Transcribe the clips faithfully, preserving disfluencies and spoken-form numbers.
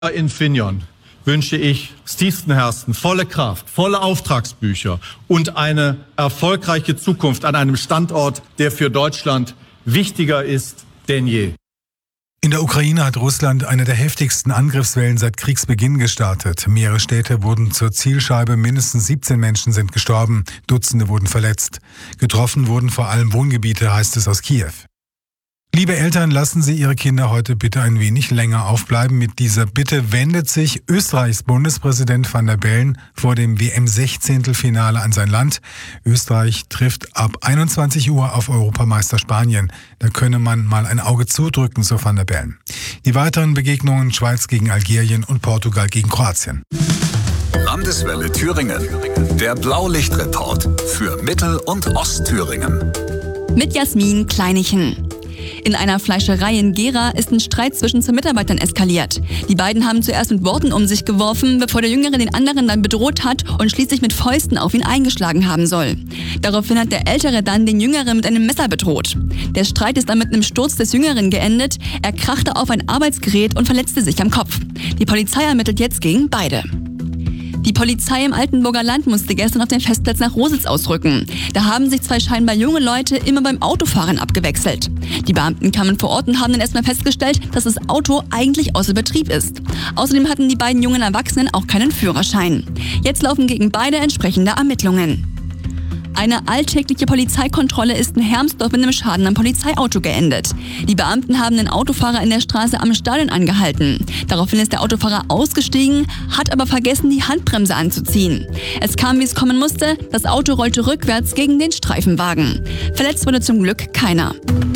In Finion wünsche ich aus tiefstem Herzen volle Kraft, volle Auftragsbücher und eine erfolgreiche Zukunft an einem Standort, der für Deutschland wichtiger ist denn je. In der Ukraine hat Russland eine der heftigsten Angriffswellen seit Kriegsbeginn gestartet. Mehrere Städte wurden zur Zielscheibe, mindestens siebzehn Menschen sind gestorben, Dutzende wurden verletzt. Getroffen wurden vor allem Wohngebiete, heißt es aus Kiew. Liebe Eltern, lassen Sie Ihre Kinder heute bitte ein wenig länger aufbleiben. Mit dieser Bitte wendet sich Österreichs Bundespräsident Van der Bellen vor dem W M-Sechzehntelfinale an sein Land. Österreich trifft ab einundzwanzig Uhr auf Europameister Spanien. Da könne man mal ein Auge zudrücken, so Van der Bellen. Die weiteren Begegnungen: Schweiz gegen Algerien und Portugal gegen Kroatien. Landeswelle Thüringen. Der Blaulichtreport für Mittel- und Ostthüringen. Mit Jasmin Kleinichen. In einer Fleischerei in Gera ist ein Streit zwischen zwei Mitarbeitern eskaliert. Die beiden haben zuerst mit Worten um sich geworfen, bevor der Jüngere den anderen dann bedroht hat und schließlich mit Fäusten auf ihn eingeschlagen haben soll. Daraufhin hat der Ältere dann den Jüngeren mit einem Messer bedroht. Der Streit ist dann mit einem Sturz des Jüngeren geendet. Er krachte auf ein Arbeitsgerät und verletzte sich am Kopf. Die Polizei ermittelt jetzt gegen beide. Die Polizei im Altenburger Land musste gestern auf den Festplatz nach Rositz ausrücken. Da haben sich zwei scheinbar junge Leute immer beim Autofahren abgewechselt. Die Beamten kamen vor Ort und haben dann erstmal festgestellt, dass das Auto eigentlich außer Betrieb ist. Außerdem hatten die beiden jungen Erwachsenen auch keinen Führerschein. Jetzt laufen gegen beide entsprechende Ermittlungen. Eine alltägliche Polizeikontrolle ist in Hermsdorf mit einem Schaden am Polizeiauto geendet. Die Beamten haben den Autofahrer in der Straße am Stadion angehalten. Daraufhin ist der Autofahrer ausgestiegen, hat aber vergessen, die Handbremse anzuziehen. Es kam, wie es kommen musste, das Auto rollte rückwärts gegen den Streifenwagen. Verletzt wurde zum Glück keiner.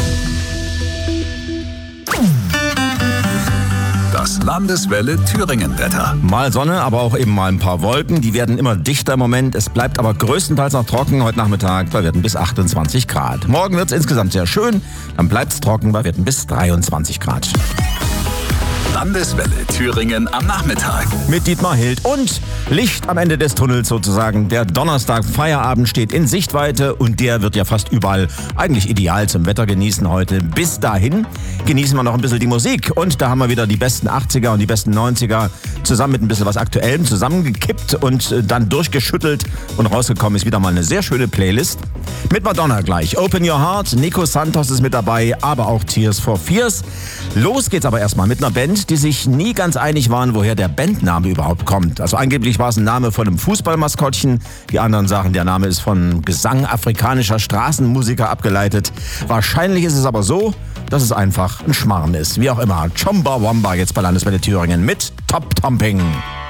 Das Landeswelle Thüringen-Wetter. Mal Sonne, aber auch eben mal ein paar Wolken. Die werden immer dichter im Moment. Es bleibt aber größtenteils noch trocken. Heute Nachmittag bei Werten bis achtundzwanzig Grad. Morgen wird es insgesamt sehr schön. Dann bleibt es trocken bei Werten bis dreiundzwanzig Grad. Landeswelle Thüringen am Nachmittag. Mit Dietmar Hild und Licht am Ende des Tunnels sozusagen. Der Donnerstag Feierabend steht in Sichtweite und der wird ja fast überall eigentlich ideal zum Wetter genießen heute. Bis dahin genießen wir noch ein bisschen die Musik und da haben wir wieder die besten achtziger und die besten neunziger zusammen mit ein bisschen was Aktuellem zusammengekippt und dann durchgeschüttelt und rausgekommen ist wieder mal eine sehr schöne Playlist. Mit Madonna gleich. Open Your Heart, Nico Santos ist mit dabei, aber auch Tears for Fears. Los geht's aber erstmal mit einer Band, die sich nie ganz einig waren, woher der Bandname überhaupt kommt. Also angeblich war es ein Name von einem Fußballmaskottchen. Die anderen sagen, der Name ist von Gesang afrikanischer Straßenmusiker abgeleitet. Wahrscheinlich ist es aber so, dass es einfach ein Schmarrn ist. Wie auch immer. Chumbawamba jetzt bei Landeswelle Thüringen mit Top Thumping.